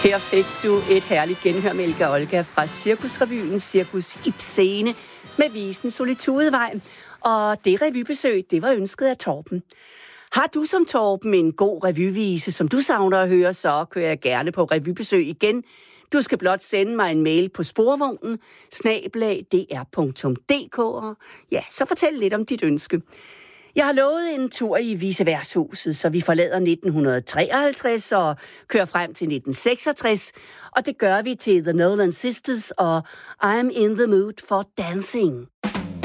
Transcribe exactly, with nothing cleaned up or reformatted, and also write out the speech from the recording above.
Her fik du et herligt genhør med Elga Olga fra Cirkusrevyen Cirkus Ibsene med visen Solitudevej. Og det revybesøg, det var ønsket af Torben. Har du som Torben en god revyvise, som du savner at høre, så kører jeg gerne på revybesøg igen. Du skal blot sende mig en mail på sporvognen, snabel-a d r punktum d k, og ja, så fortæl lidt om dit ønske. Jeg har lovet en tur i Viceværtshuset, så vi forlader nitten treoghalvtreds og kører frem til nitten seksogtres, og det gør vi til The Nolan Sisters og I'm in the mood for dancing.